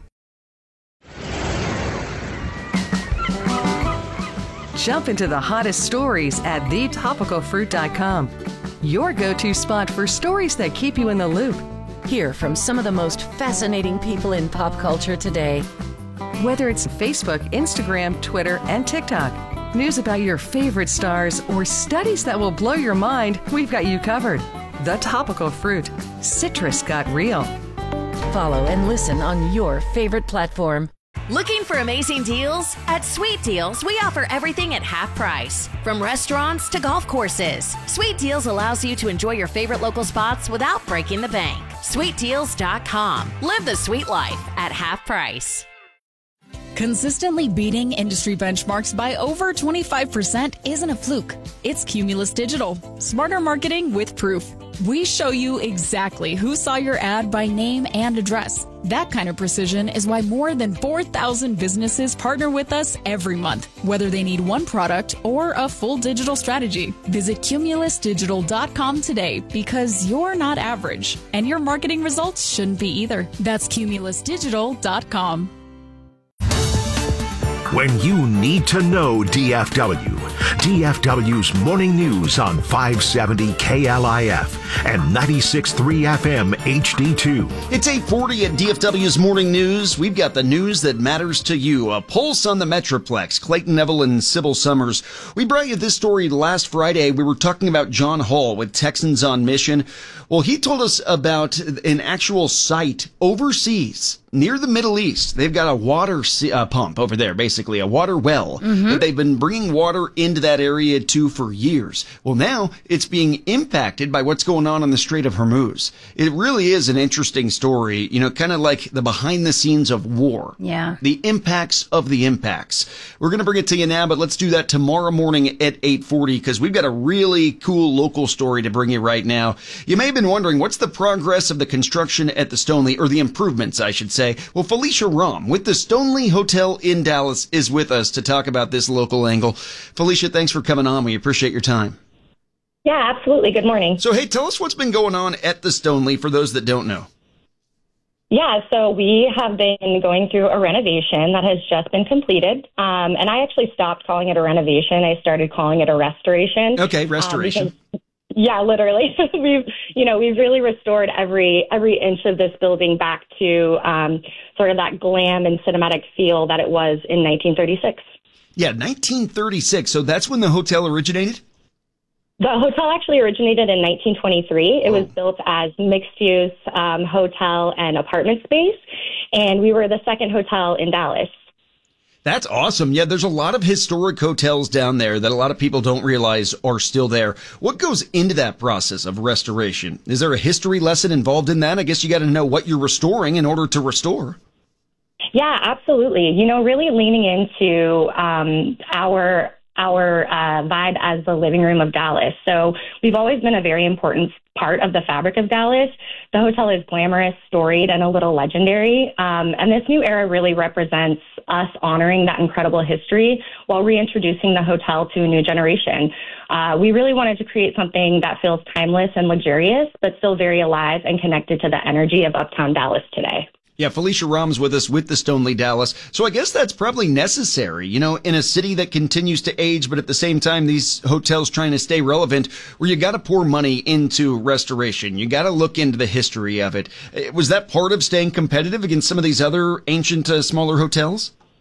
Jump into the hottest stories at the topical fruit dot com. Your go-to spot for stories that keep you in the loop. Hear from some of the most fascinating people in pop culture today. Whether it's Facebook, Instagram, Twitter, and TikTok, news about your favorite stars, or studies that will blow your mind, we've got you covered. The Topical Fruit. Citrus got real. Follow and listen on your favorite platform. Looking for amazing deals? At Sweet Deals, we offer everything at half price. From restaurants to golf courses, Sweet Deals allows you to enjoy your favorite local spots without breaking the bank. sweet deals dot com. Live the sweet life at half price. Consistently beating industry benchmarks by over twenty-five percent isn't a fluke. It's Cumulus Digital. Smarter marketing with proof. We show you exactly who saw your ad by name and address. That kind of precision is why more than four thousand businesses partner with us every month, whether they need one product or a full digital strategy. Visit cumulus digital dot com today because you're not average, and your marketing results shouldn't be either. That's cumulus digital dot com. When you need to know D F W, D F W's Morning News on five seventy K L I F and ninety-six point three F M H D two. It's eight forty at D F W's Morning News. We've got the news that matters to you. A pulse on the Metroplex. Clayton Neville and Sybil Summers. We brought you this story last Friday. We were talking about John Hall with Texans on Mission. Well, he told us about an actual site overseas near the Middle East. They've got a water uh, pump over there, basically a water well mm-hmm. that they've been bringing water into that area to for years. Well, now it's being impacted by what's going on in the Strait of Hormuz. It really is an interesting story, you know, kind of like the behind the scenes of war. Yeah. The impacts of the impacts. We're going to bring it to you now, but let's do that tomorrow morning at eight forty because we've got a really cool local story to bring you right now. You may have been wondering, what's the progress of the construction at the Stoneleigh, or the improvements, I should say. Well, Felicia Rom with the Stoneleigh Hotel in Dallas is with us to talk about this local angle. Felicia, thanks for coming on. We appreciate your time. Yeah, absolutely. Good morning. So, hey, tell us what's been going on at the Stoneleigh for those that don't know. Yeah, so we have been going through a renovation that has just been completed. Um, and I actually stopped calling it a renovation. I started calling it a restoration. Okay, restoration. Um, because, yeah, literally. we've, you know, we've really restored every every inch of this building back to um, sort of that glam and cinematic feel that it was in nineteen thirty-six. Yeah, nineteen thirty-six. So that's when the hotel originated? The hotel actually originated in nineteen twenty-three. It oh. was built as mixed-use um, hotel and apartment space, and we were the second hotel in Dallas. That's awesome. Yeah, there's a lot of historic hotels down there that a lot of people don't realize are still there. What goes into that process of restoration? Is there a history lesson involved in that? I guess you got to know what you're restoring in order to restore. Yeah, absolutely. You know, really leaning into um, our our uh, vibe as the living room of Dallas. So we've always been a very important part of the fabric of Dallas. The hotel is glamorous, storied, and a little legendary. Um, and this new era really represents us honoring that incredible history while reintroducing the hotel to a new generation. Uh, we really wanted to create something that feels timeless and luxurious, but still very alive and connected to the energy of Uptown Dallas today. Yeah, Felicia Rom's with us with the Stoneleigh Dallas. So I guess that's probably necessary, you know, in a city that continues to age, but at the same time, these hotels trying to stay relevant, where you got to pour money into restoration. You got to look into the history of it. Was that part of staying competitive against some of these other ancient, uh, smaller hotels?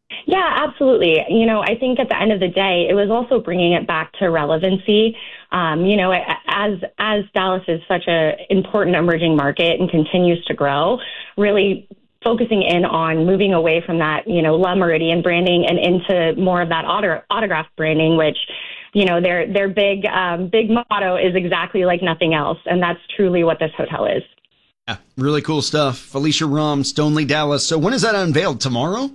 Yeah, absolutely. You know, I think at the end of the day, it was also bringing it back to relevancy. Um, you know, as as Dallas is such an important emerging market and continues to grow, really focusing in on moving away from that, you know, La Meridian branding and into more of that auto, autograph branding, which, you know, their their big um, big motto is exactly like nothing else, and that's truly what this hotel is. Yeah, really cool stuff. Felicia Rahm, Stoneleigh Dallas. So when is that unveiled? Tomorrow?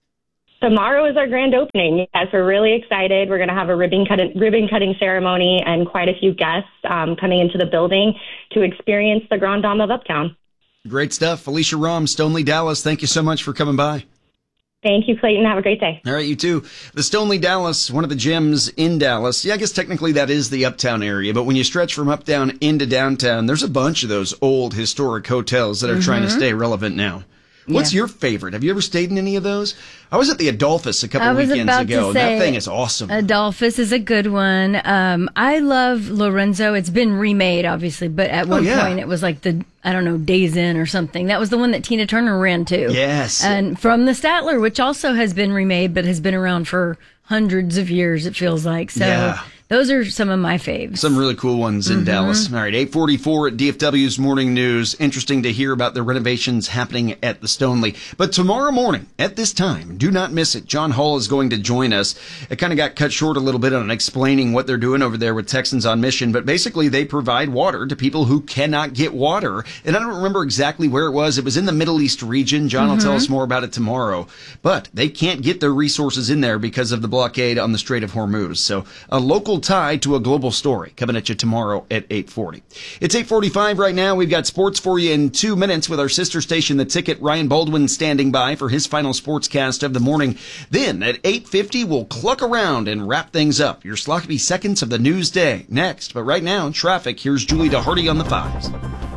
Tomorrow is our grand opening. Yes, we're really excited. We're going to have a ribbon cutting, ribbon cutting ceremony and quite a few guests um, coming into the building to experience the Grand Dame of Uptown. Great stuff. Felicia Rahm, Stoneleigh Dallas, thank you so much for coming by. Thank you, Clayton. Have a great day. All right, you too. The Stoneleigh Dallas, one of the gyms in Dallas. Yeah, I guess technically that is the uptown area, but when you stretch from uptown into downtown, there's a bunch of those old historic hotels that are mm-hmm. trying to stay relevant now. What's yeah. your favorite? Have you ever stayed in any of those? I was at the Adolphus a couple I was weekends about ago. To say, that thing is awesome. Adolphus is a good one. Um, I love Lorenzo. It's been remade, obviously, but at one oh, yeah. point it was like the, I don't know, Days Inn or something. That was the one that Tina Turner ran to. Yes. And from the Statler, which also has been remade, but has been around for hundreds of years, it feels like. So yeah. those are some of my faves. Some really cool ones in mm-hmm. Dallas. All right, eight forty-four at D F W's Morning News. Interesting to hear about the renovations happening at the Stoneleigh. But tomorrow morning at this time, do not miss it. John Hall is going to join us. It kind of got cut short a little bit on explaining what they're doing over there with Texans on Mission. But basically, they provide water to people who cannot get water. And I don't remember exactly where it was. It was in the Middle East region. John mm-hmm. will tell us more about it tomorrow. But they can't get their resources in there because of the blockade on the Strait of Hormuz. So a local tie to a global story coming at you tomorrow at eight forty. It's eight forty-five right now. We've got sports for you in two minutes with our sister station, The Ticket. Ryan Baldwin standing by for his final sportscast of the morning. Then at eight fifty, we'll cluck around and wrap things up. Your sloppy seconds of the news day next. But right now, traffic. Here's Julie DeHardy on the fives.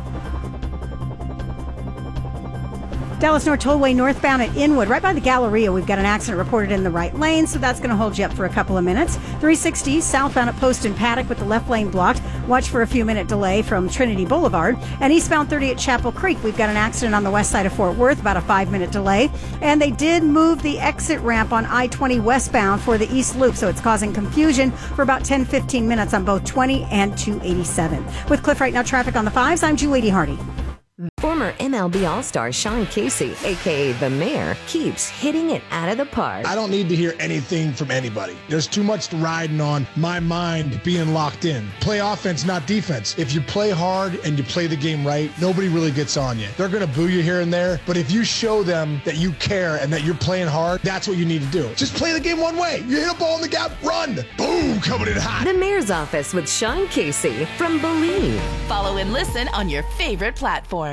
Dallas North Tollway northbound at Inwood, right by the Galleria. We've got an accident reported in the right lane, so that's going to hold you up for a couple of minutes. three sixty southbound at Post and Paddock with the left lane blocked. Watch for a few minute delay from Trinity Boulevard. And eastbound thirty at Chapel Creek, we've got an accident on the west side of Fort Worth, about a five minute delay. And they did move the exit ramp on I twenty westbound for the East Loop, so it's causing confusion for about ten fifteen minutes on both twenty and two eighty-seven. With Cliff Right Now traffic on the fives, I'm Julie DeHardy. Former M L B All-Star Sean Casey, a k a. The Mayor, keeps hitting it out of the park. I don't need to hear anything from anybody. There's too much riding on my mind being locked in. Play offense, not defense. If you play hard and you play the game right, nobody really gets on you. They're going to boo you here and there, but if you show them that you care and that you're playing hard, that's what you need to do. Just play the game one way. You hit a ball in the gap, run. Boom, coming in hot. The Mayor's Office with Sean Casey from Believe. Follow and listen on your favorite platform.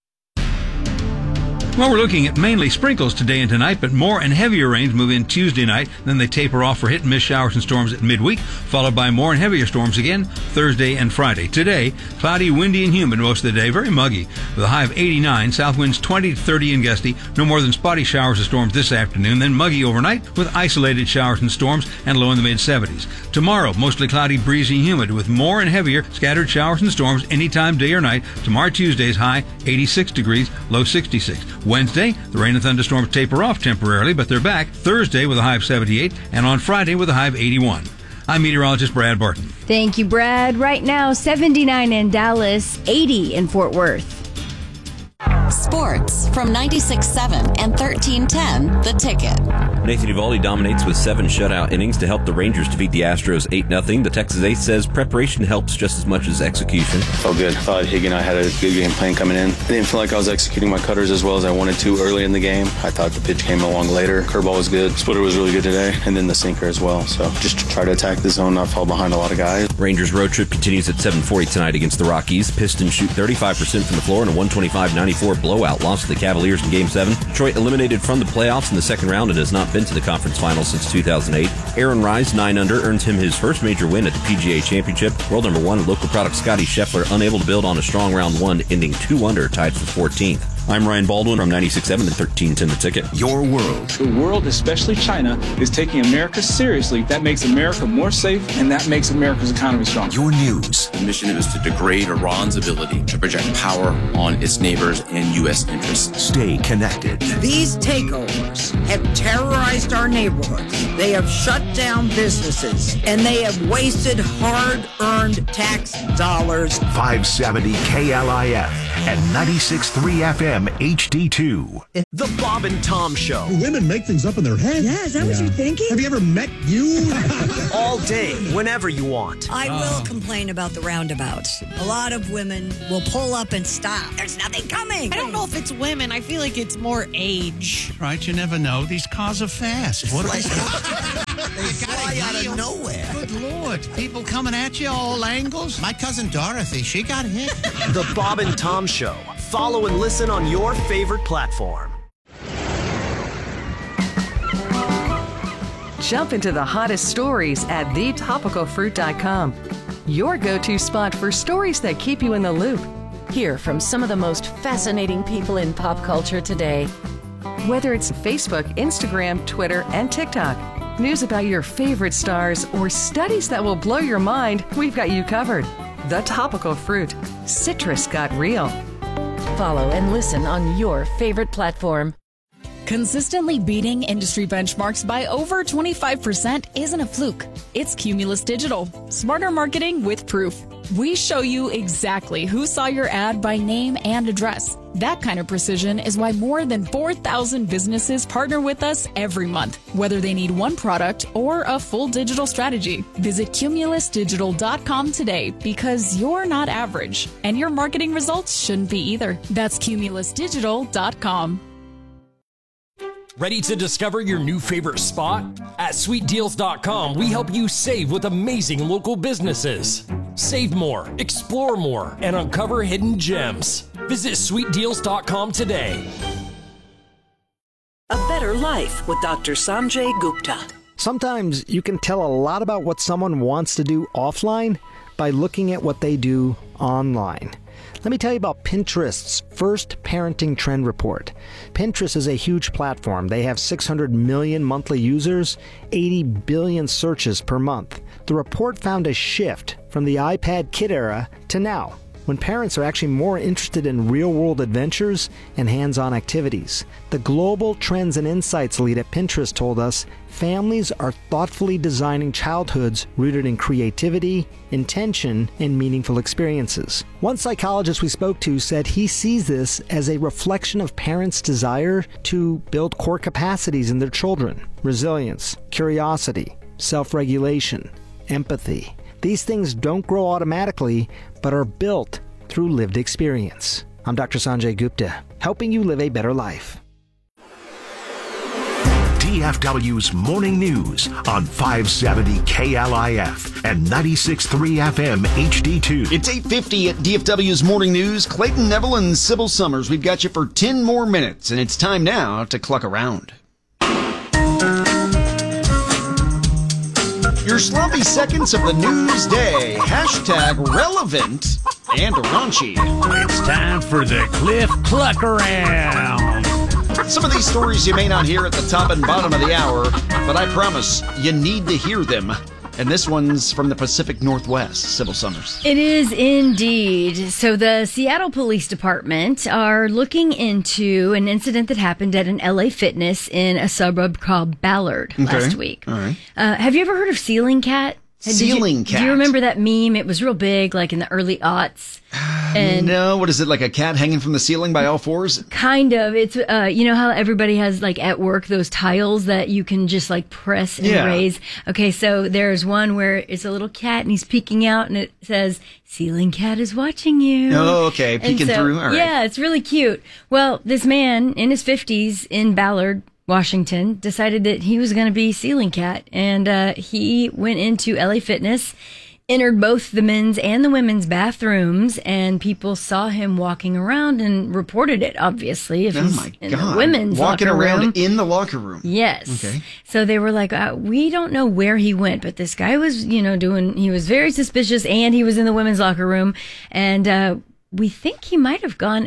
Well, we're looking at mainly sprinkles today and tonight, but more and heavier rains move in Tuesday night. Then they taper off for hit and miss showers and storms at midweek, followed by more and heavier storms again Thursday and Friday. Today, cloudy, windy, and humid most of the day, very muggy, with a high of eighty-nine, south winds twenty to thirty and gusty, no more than spotty showers and storms this afternoon, then muggy overnight with isolated showers and storms and low in the mid-seventies. Tomorrow, mostly cloudy, breezy, and humid, with more and heavier scattered showers and storms anytime, day or night. Tomorrow, Tuesday's high eighty-six degrees, low sixty-six. Wednesday, the rain and thunderstorms taper off temporarily, but they're back Thursday with a high of seventy-eight, and on Friday with a high of eighty-one. I'm meteorologist Brad Barton. Thank you, Brad. Right now, seventy-nine in Dallas, eighty in Fort Worth. Sports from ninety-six point seven and thirteen ten, The Ticket. Nathan Eovaldi dominates with seven shutout innings to help the Rangers defeat the Astros eight nothing. The Texas Ace says preparation helps just as much as execution. Felt good. Thought Higgy and I had a good game plan coming in. I didn't feel like I was executing my cutters as well as I wanted to early in the game. I thought the pitch came along later. Curveball was good. Splitter was really good today, and then the sinker as well. So just to try to attack the zone, not fall behind a lot of guys. Rangers road trip continues at seven forty tonight against the Rockies. Pistons shoot thirty-five percent from the floor in a one twenty-five ninety-four blowout loss to the Cavaliers in Game seven. Detroit eliminated from the playoffs in the second round and has not been to the conference finals since two thousand eight. Aaron Rise, nine under, earns him his first major win at the P G A Championship. World number one local product Scotty Scheffler unable to build on a strong round one, ending two under, tied for fourteenth. I'm Ryan Baldwin from ninety-six point seven and thirteen ten The Ticket. Your world. The world, especially China, is taking America seriously. That makes America more safe, and that makes America's economy stronger. Your news. The mission is to degrade Iran's ability to project power on its neighbors and U S interests. Stay connected. These takeovers have terrorized our neighborhoods. They have shut down businesses, and they have wasted hard-earned tax dollars. five seventy K L I F and ninety-six point three F M H D two. The Bob and Tom Show. Do women make things up in their head? Yeah, is that what you're thinking? Have you ever met you? All day, whenever you want. I will complain about the roundabouts. A lot of women will pull up and stop. There's nothing coming. I don't know if it's women. I feel like it's more age. Right, you never know. These cars are fast. What are they? They fly out of nowhere. Good Lord. People coming at you all angles. My cousin Dorothy, she got hit. The Bob and Tom Show. Follow and listen on your favorite platform. Jump into the hottest stories at the topical fruit dot com. Your go-to spot for stories that keep you in the loop. Hear from some of the most fascinating people in pop culture today. Whether it's Facebook, Instagram, Twitter, and TikTok, news about your favorite stars, or studies that will blow your mind, we've got you covered. The Topical Fruit. Citrus got real. Follow and listen on your favorite platform. Consistently beating industry benchmarks by over twenty-five percent isn't a fluke. It's Cumulus Digital. Smarter marketing with proof. We show you exactly who saw your ad by name and address. That kind of precision is why more than four thousand businesses partner with us every month, whether they need one product or a full digital strategy. Visit cumulus digital dot com today because you're not average, and your marketing results shouldn't be either. That's cumulus digital dot com. Ready to discover your new favorite spot? At sweet deals dot com, we help you save with amazing local businesses. Save more, explore more, and uncover hidden gems. Visit sweet deals dot com today. A Better Life with Doctor Sanjay Gupta. Sometimes you can tell a lot about what someone wants to do offline by looking at what they do online. Let me tell you about Pinterest's first parenting trend report. Pinterest is a huge platform. They have six hundred million monthly users, eighty billion searches per month. The report found a shift from the iPad kid era to now, when parents are actually more interested in real-world adventures and hands-on activities. The Global Trends and Insights lead at Pinterest told us families are thoughtfully designing childhoods rooted in creativity, intention, and meaningful experiences. One psychologist we spoke to said he sees this as a reflection of parents' desire to build core capacities in their children: resilience, curiosity, self-regulation, empathy. These things don't grow automatically, but are built through lived experience. I'm Doctor Sanjay Gupta, helping you live a better life. D F W's Morning News on five seventy K L I F and ninety-six point three F M H D two. It's eight fifty at D F W's Morning News. Clayton Neville and Sybil Summers, we've got you for ten more minutes, and it's time now to cluck around. Your sloppy seconds of the news day. Hashtag relevant and raunchy. It's time for the Cliff Cluck Around. Some of these stories you may not hear at the top and bottom of the hour, but I promise you need to hear them. And this one's from the Pacific Northwest. Sybil Summers. It is indeed. So the Seattle Police Department are looking into an incident that happened at an L A Fitness in a suburb called Ballard Okay. last week. All right. Uh, have you ever heard of Ceiling Cat? Did you- Ceiling Cat. Do you remember that meme? It was real big, like in the early aughts. And no, what is it, like a cat hanging from the ceiling by all fours? kind of. It's, uh, you know how everybody has, like, at work, those tiles that you can just, like, press and Yeah. raise? Okay, so there's one where it's a little cat and he's peeking out and it says, Ceiling Cat is watching you. Oh, okay, And peeking so- through. All right. Yeah, it's really cute. Well, this man in his fifties in Ballard, Washington, decided that he was going to be Ceiling Cat. And uh, he went into L A Fitness, entered both the men's and the women's bathrooms, and people saw him walking around and reported it, obviously, if Oh he's my in God. the women's Walking locker around room. in the locker room. Yes. Okay. So they were like, uh, we don't know where he went, but this guy was, you know, doing, he was very suspicious, and he was in the women's locker room. And uh, we think he might have gone up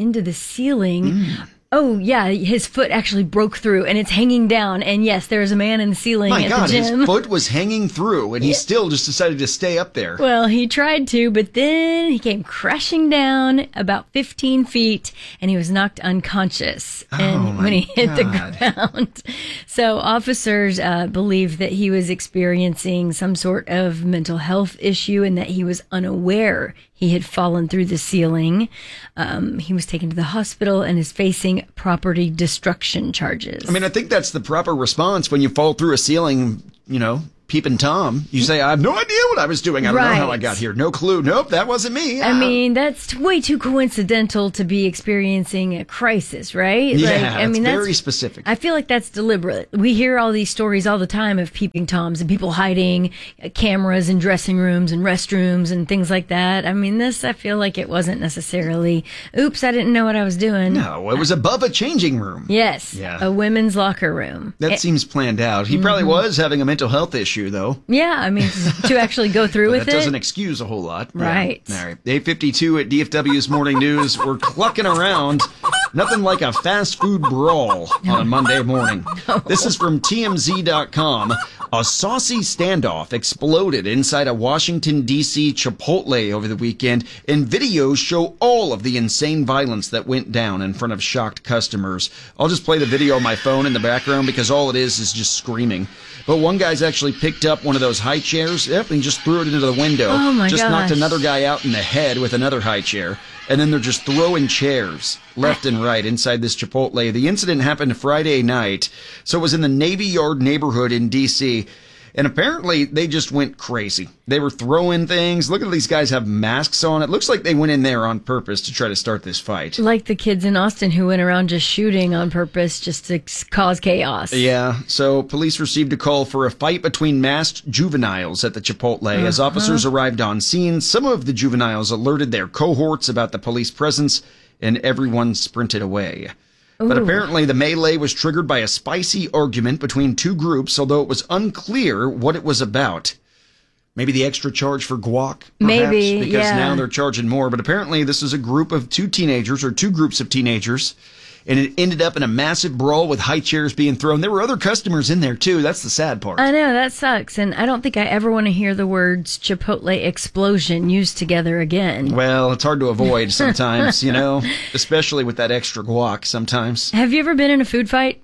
into the ceiling. Mm. Oh, yeah, his foot actually broke through, and it's hanging down. And yes, there's a man in the ceiling My at God, the gym. his foot was hanging through, and he still just decided to stay up there. Well, he tried to, but then he came crashing down about fifteen feet, and he was knocked unconscious and Oh, my when he hit God. the ground. So officers uh, believe that he was experiencing some sort of mental health issue and that he was unaware he had fallen through the ceiling. Um, he was taken to the hospital and is facing property destruction charges. I mean, I think that's the proper response when you fall through a ceiling, you know, peeping Tom. You say, I have no idea what I was doing. I don't know how I Right. got here. No clue. Nope, that wasn't me. I Ah. mean, that's way too coincidental to be experiencing a crisis, right? Yeah, like, I it's mean, very that's, specific. I feel like that's deliberate. We hear all these stories all the time of peeping Toms and people hiding uh, cameras in dressing rooms and restrooms and things like that. I mean, this, I feel like it wasn't necessarily, oops, I didn't know what I was doing. No, it was above a changing room. Yes, Yeah. a women's locker room. That Eh, seems planned out. He probably Mhm. was having a mental health issue, though. yeah, I mean, to actually go through But with that doesn't it. excuse a whole lot. Yeah. Right. All right. eight fifty-two at D F W's Morning News. We're clucking around. Nothing like a fast food brawl on a Monday morning. This is from T M Z dot com. A saucy standoff exploded inside a Washington, D C Chipotle over the weekend, and videos show all of the insane violence that went down in front of shocked customers. I'll just play the video on my phone in the background because all it is is just screaming. But one guy's actually picked up one of those high chairs, yep, and he just threw it into the window. Oh, my just knocked gosh. another guy out in the head with another high chair. And then they're just throwing chairs left and right inside this Chipotle. The incident happened Friday night. So it was in the Navy Yard neighborhood in D C And apparently they just went crazy. They were throwing things. Look at these guys have masks on. It looks like they went in there on purpose to try to start this fight. Like the kids in Austin who went around just shooting on purpose just to s- cause chaos. Yeah, so police received a call for a fight between masked juveniles at the Chipotle. As Uh-huh. officers arrived on scene, some of the juveniles alerted their cohorts about the police presence, and everyone sprinted away. But Ooh. apparently the melee was triggered by a spicy argument between two groups, although it was unclear what it was about. Maybe the extra charge for guac, perhaps, Maybe, because yeah. now they're charging more. But apparently this is a group of two teenagers, or two groups of teenagers, and it ended up in a massive brawl with high chairs being thrown. There were other customers in there, too. That's the sad part. I know, that sucks. And I don't think I ever want to hear the words Chipotle explosion used together again. Well, it's hard to avoid sometimes, you know, especially with that extra guac sometimes. Have you ever been in a food fight?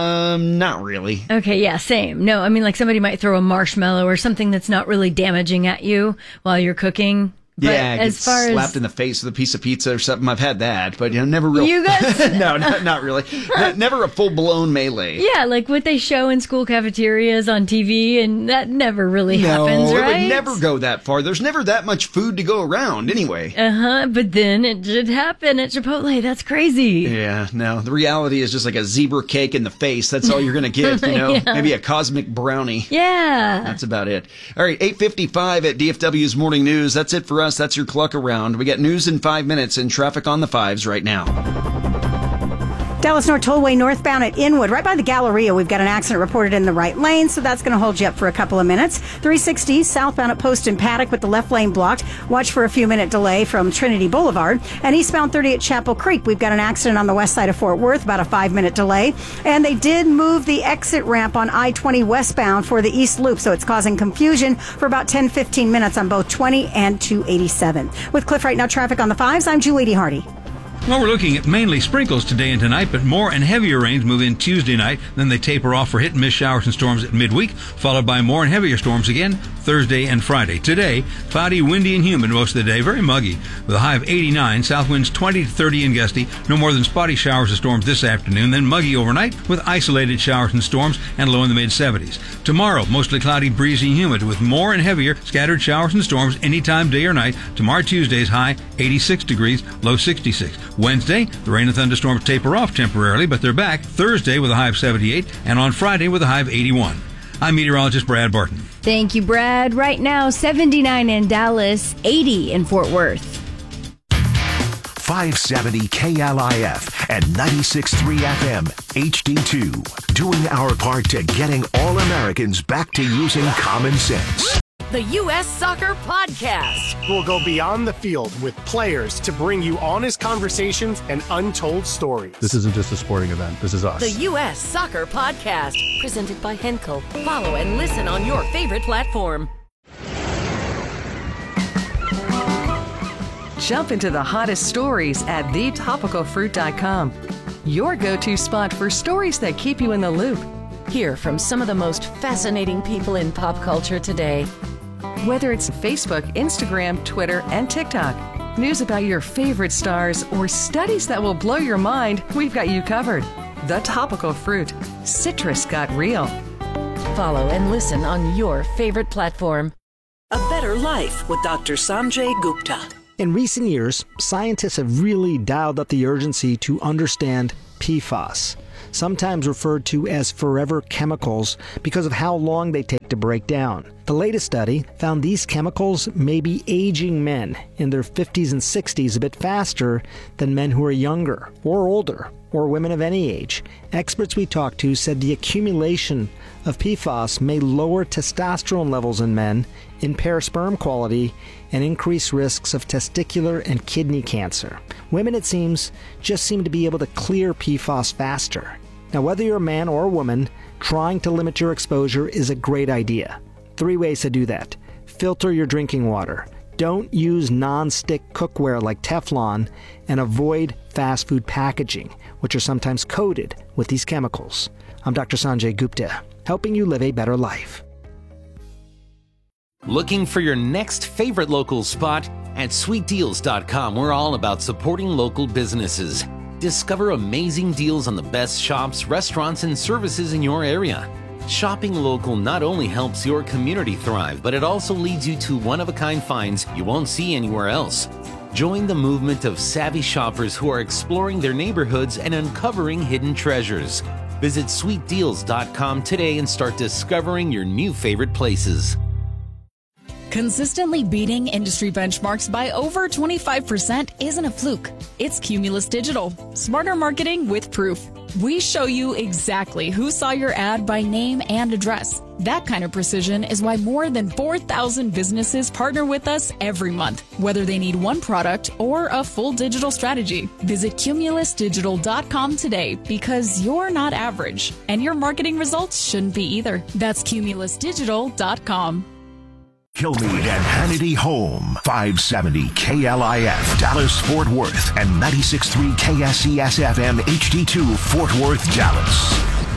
Um, not really. Okay, yeah, same. No, I mean, like somebody might throw a marshmallow or something that's not really damaging at you while you're cooking. But Yeah, as get far slapped as in the face with a piece of pizza or something. I've had that, but you know, never real. You guys- no, not, not really. Ne- never a full blown melee. yeah, like what they show in school cafeterias on T V, and that never really no, happens, it right? would never go that far. There's never that much food to go around, anyway. Uh huh. But then it did happen at Chipotle. That's crazy. Yeah, no. The reality is just like a zebra cake in the face. That's all you're gonna get, you know. Yeah. Maybe a cosmic brownie. Yeah. That's about it. All right, eight fifty-five at D F W's Morning News. That's it for us. That's your cluck around. We got news in five minutes and traffic on the fives right now. Dallas North Tollway northbound at Inwood, right by the Galleria. We've got an accident reported in the right lane, so that's going to hold you up for a couple of minutes. three sixty southbound at Post and Paddock with the left lane blocked. Watch for a few minute delay from Trinity Boulevard. And eastbound thirty at Chapel Creek. We've got an accident on the west side of Fort Worth, about a five minute delay. And they did move the exit ramp on I twenty westbound for the East Loop, so it's causing confusion for about ten, fifteen minutes on both twenty and two eighty-seven. With Cliff Right Now traffic on the fives, I'm Julie Hardy. Well, we're looking at mainly sprinkles today and tonight, but more and heavier rains move in Tuesday night. Then they taper off for hit and miss showers and storms at midweek, followed by more and heavier storms again Thursday and Friday. Today, cloudy, windy, and humid most of the day, very muggy, with a high of eighty-nine, south winds twenty to thirty and gusty, no more than spotty showers and storms this afternoon, then muggy overnight with isolated showers and storms and low in the mid-seventies. Tomorrow, mostly cloudy, breezy, and humid, with more and heavier scattered showers and storms anytime, day or night. Tomorrow, Tuesday's high eighty-six degrees, low sixty-six. Wednesday, the rain and thunderstorms taper off temporarily, but they're back Thursday with a high of seventy-eight, and on Friday with a high of eighty-one. I'm meteorologist Brad Barton. Thank you, Brad. Right now, seventy-nine in Dallas, eighty in Fort Worth. five seventy K L I F and ninety-six point three F M H D two. Doing our part to getting all Americans back to using common sense. the U S Soccer Podcast. We'll go beyond the field with players to bring you honest conversations and untold stories. This isn't just a sporting event. This is us. The U S Soccer Podcast, presented by Henkel. Follow and listen on your favorite platform. Jump into the hottest stories at the topical fruit dot com. Your go-to spot for stories that keep you in the loop. Hear from some of the most fascinating people in pop culture today. Whether it's Facebook, Instagram, Twitter, and TikTok, news about your favorite stars, or studies that will blow your mind, we've got you covered. The Topical Fruit. Citrus got real. Follow and listen on your favorite platform. A Better Life with Doctor Sanjay Gupta. In recent years, scientists have really dialed up the urgency to understand P FAS, sometimes referred to as forever chemicals because of how long they take to break down. The latest study found these chemicals may be aging men in their fifties and sixties a bit faster than men who are younger or older, or women of any age. Experts we talked to said the accumulation of P FAS may lower testosterone levels in men, impair sperm quality, and increase risks of testicular and kidney cancer. Women, it seems, just seem to be able to clear P FAS faster. Now, whether you're a man or a woman, trying to limit your exposure is a great idea. Three ways to do that. Filter your drinking water. Don't use non-stick cookware like Teflon, and avoid fast food packaging, which are sometimes coated with these chemicals. I'm Doctor Sanjay Gupta, helping you live a better life. Looking for your next favorite local spot? At sweet deals dot com, we're all about supporting local businesses. Discover amazing deals on the best shops, restaurants, and services in your area. Shopping local not only helps your community thrive, but it also leads you to one-of-a-kind finds you won't see anywhere else. Join the movement of savvy shoppers who are exploring their neighborhoods and uncovering hidden treasures. Visit sweet deals dot com today and start discovering your new favorite places. Consistently beating industry benchmarks by over twenty-five percent isn't a fluke. It's Cumulus Digital. Smarter marketing with proof. We show you exactly who saw your ad by name and address. That kind of precision is why more than four thousand businesses partner with us every month, whether they need one product or a full digital strategy. Visit cumulus digital dot com today, because you're not average, and your marketing results shouldn't be either. That's cumulus digital dot com. Kilmeade and Hannity Home, five seventy K L I F, Dallas, Fort Worth, and ninety-six point three K S E S F M H D two, Fort Worth, Dallas.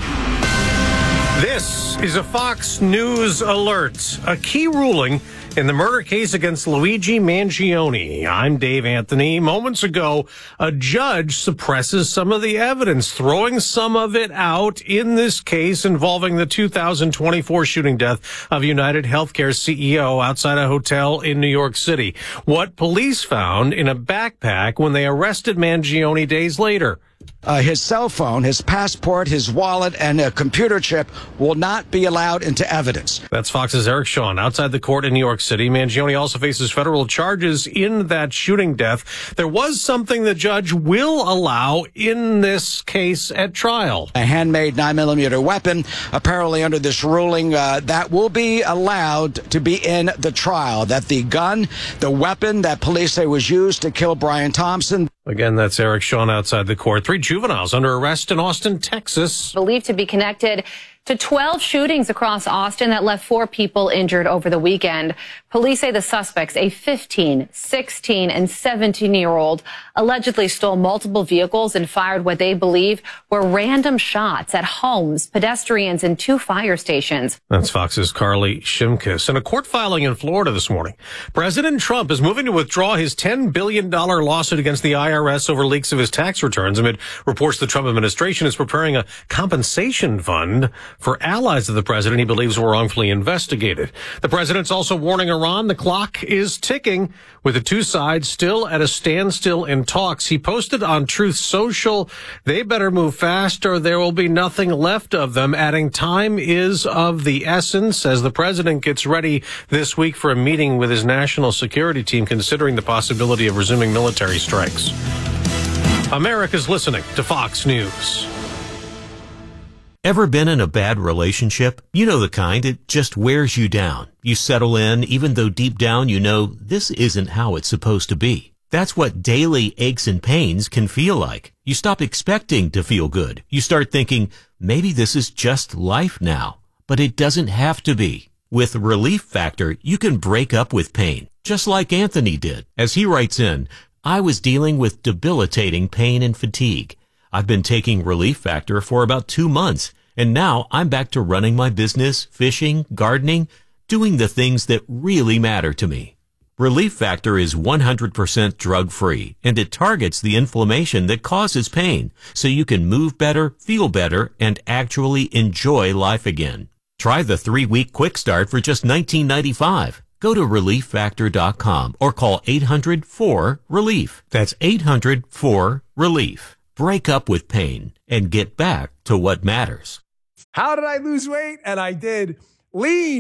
This is a Fox News alert. A key ruling in the murder case against Luigi Mangione. I'm Dave Anthony. Moments ago, a judge suppresses some of the evidence, throwing some of it out in this case involving the two thousand twenty-four shooting death of United Healthcare C E O outside a hotel in New York City. What police found in a backpack when they arrested Mangione days later. Uh, his cell phone, his passport, his wallet, and a computer chip will not be allowed into evidence. That's Fox's Eric Shawn outside the court in New York City. Mangione also faces federal charges in that shooting death. There was something the judge will allow in this case at trial. A handmade nine millimeter weapon, apparently under this ruling, uh, that will be allowed to be in the trial. That the gun, the weapon that police say was used to kill Brian Thompson. Again, that's Eric Shawn outside the court. Three juveniles under arrest in Austin, Texas. Believed to be connected to twelve shootings across Austin that left four people injured over the weekend. Police say the suspects, a fifteen, sixteen, and seventeen-year-old, allegedly stole multiple vehicles and fired what they believe were random shots at homes, pedestrians, and two fire stations. That's Fox's Carly Shimkus. In a court filing in Florida this morning, President Trump is moving to withdraw his ten billion dollars lawsuit against the I R S over leaks of his tax returns amid reports the Trump administration is preparing a compensation fund for allies of the president he believes were wrongfully investigated. The president's also warning Iran the clock is ticking, with the two sides still at a standstill in talks. He posted on Truth Social, they better move fast or there will be nothing left of them, adding time is of the essence as the president gets ready this week for a meeting with his national security team, considering the possibility of resuming military strikes. America's listening to Fox News. Ever been in a bad relationship? You know the kind, it just wears you down. You settle in, even though deep down you know this isn't how it's supposed to be. That's what daily aches and pains can feel like. You stop expecting to feel good. You start thinking, maybe this is just life now. But it doesn't have to be. With Relief Factor, you can break up with pain, just like Anthony did. As he writes in, I was dealing with debilitating pain and fatigue. I've been taking Relief Factor for about two months, and now I'm back to running my business, fishing, gardening, doing the things that really matter to me. Relief Factor is one hundred percent drug-free, and it targets the inflammation that causes pain, so you can move better, feel better, and actually enjoy life again. Try the three-week quick start for just nineteen ninety-five. Go to relief factor dot com or call eight hundred four relief. That's eight hundred four relief. Break up with pain and get back to what matters. How did I lose weight? And I did. Lean.